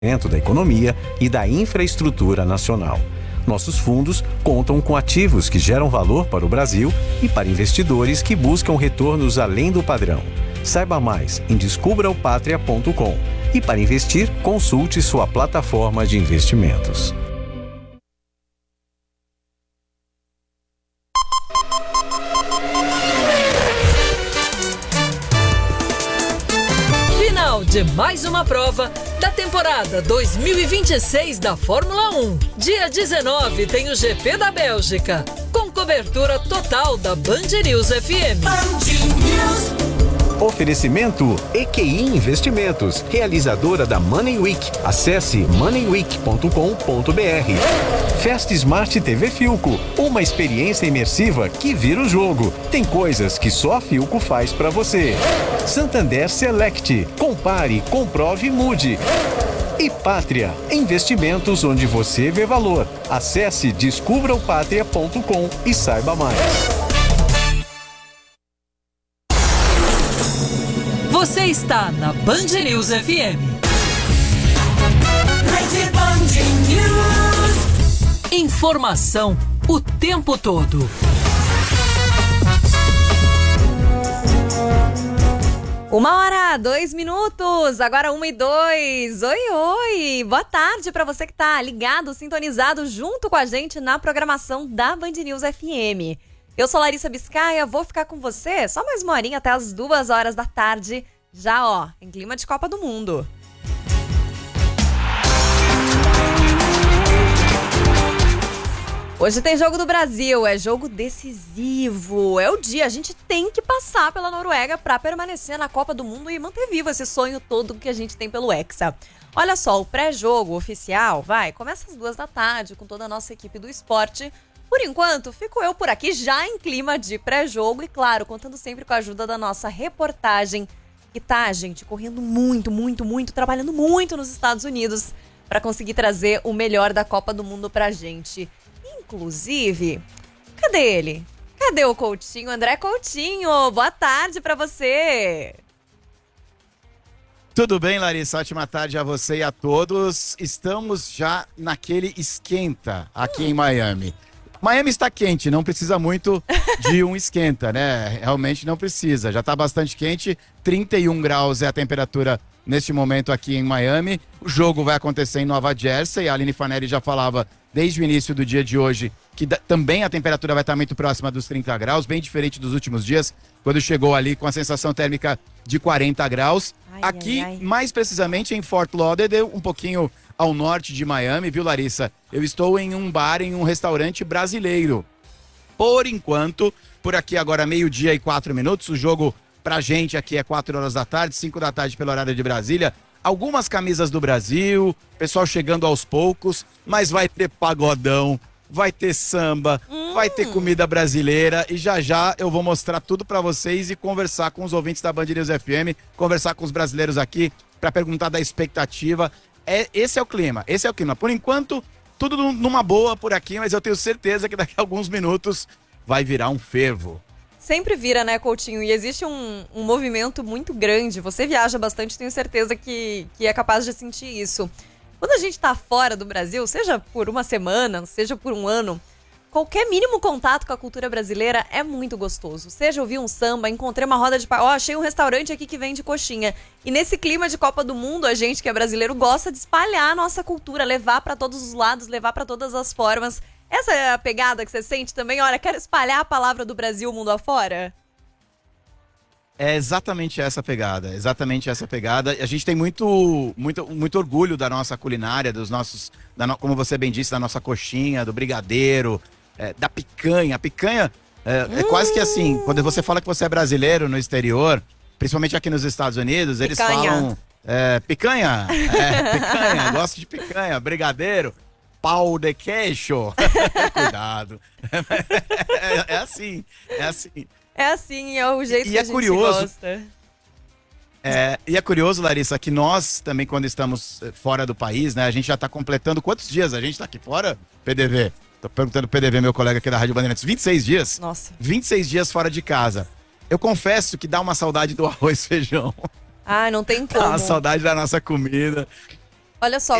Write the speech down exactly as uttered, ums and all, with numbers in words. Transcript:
da economia e da infraestrutura nacional. Nossos fundos contam com ativos que geram valor para o Brasil e para investidores que buscam retornos além do padrão. Saiba mais em descubra o pátria ponto com e para investir, consulte sua plataforma de investimentos. Final de mais uma prova da temporada dois mil e vinte e seis da Fórmula um. Dia dezenove tem o G P da Bélgica, com cobertura total da Band News F M. Oferecimento E Q I Investimentos, realizadora da Money Week. Acesse money week ponto com ponto b r. Fast Smart T V Philco, uma experiência imersiva que vira o jogo. Tem coisas que só a Philco faz pra você. Santander Select, compare, comprove e mude. E Pátria, investimentos onde você vê valor. Acesse descubra o pátria ponto com e saiba mais. Você está na Band News F M. Rede Band News. Informação o tempo todo. Uma hora, dois minutos, agora uma e dois. Oi, oi, boa tarde para você que tá ligado, sintonizado junto com a gente na programação da Band News F M. Eu sou Larissa Biscaia, vou ficar com você só mais uma horinha até as duas horas da tarde, já ó, em clima de Copa do Mundo. Hoje tem jogo do Brasil, é jogo decisivo, é o dia, a gente tem que passar pela Noruega para permanecer na Copa do Mundo e manter vivo esse sonho todo que a gente tem pelo Hexa. Olha só, o pré-jogo oficial, vai, começa às duas da tarde com toda a nossa equipe do esporte. Por enquanto, fico eu por aqui já em clima de pré-jogo e, claro, contando sempre com a ajuda da nossa reportagem, que tá, gente, correndo muito, muito, muito, trabalhando muito nos Estados Unidos para conseguir trazer o melhor da Copa do Mundo pra gente. Inclusive, cadê ele? Cadê o Coutinho? André Coutinho, boa tarde pra você. Tudo bem, Larissa? Ótima tarde a você e a todos. Estamos já naquele esquenta aqui hum. em Miami. Miami está quente, não precisa muito de um esquenta, né? Realmente não precisa. Já está bastante quente, trinta e um graus é a temperatura neste momento aqui em Miami. O jogo vai acontecer em Nova Jersey. A Aline Fanelli já falava desde o início do dia de hoje que também a temperatura vai estar muito próxima dos trinta graus, bem diferente dos últimos dias, quando chegou ali com a sensação térmica de quarenta graus. Ai, aqui, ai, ai. mais precisamente em Fort Lauderdale, um pouquinho ao norte de Miami, viu, Larissa? Eu estou em um bar, em um restaurante brasileiro. Por enquanto, por aqui agora meio-dia e quatro minutos, o jogo pra gente aqui é quatro horas da tarde, cinco da tarde pelo horário de Brasília. Algumas camisas do Brasil, pessoal chegando aos poucos, mas vai ter pagodão, vai ter samba, hum. vai ter comida brasileira e já já eu vou mostrar tudo pra vocês e conversar com os ouvintes da Band News F M, conversar com os brasileiros aqui pra perguntar da expectativa. É, esse é o clima, esse é o clima. Por enquanto, tudo numa boa por aqui, mas eu tenho certeza que daqui a alguns minutos vai virar um fervo. Sempre vira, né, Coutinho? E existe um, um movimento muito grande. Você viaja bastante, tenho certeza que, que é capaz de sentir isso. Quando a gente tá fora do Brasil, seja por uma semana, seja por um ano, qualquer mínimo contato com a cultura brasileira é muito gostoso. Seja ouvir um samba, encontrei uma roda de... Ó, oh, achei um restaurante aqui que vende coxinha. E nesse clima de Copa do Mundo, a gente que é brasileiro gosta de espalhar a nossa cultura, levar pra todos os lados, levar pra todas as formas. Essa é a pegada que você sente também? Olha, quero espalhar a palavra do Brasil mundo afora? É exatamente essa pegada, exatamente essa pegada. A gente tem muito, muito, muito orgulho da nossa culinária, dos nossos, da no, como você bem disse, da nossa coxinha, do brigadeiro, é, da picanha. A picanha é, hum. é quase que assim, quando você fala que você é brasileiro no exterior, principalmente aqui nos Estados Unidos, eles picanha. falam é, picanha, é, picanha, gosto de picanha, brigadeiro. Pau de queijo. Cuidado. É, é assim, é assim. É assim, é o jeito e, que e a é gente curioso, gosta. É, e é curioso, Larissa, que nós também, quando estamos fora do país, né, a gente já está completando quantos dias a gente está aqui fora, P D V? Tô perguntando pro P D V, meu colega aqui da Rádio Bandeirantes. vinte e seis dias? Nossa. vinte e seis dias fora de casa. Eu confesso que dá uma saudade do arroz e feijão. Ah, não tem como. Dá uma saudade da nossa comida. Olha só,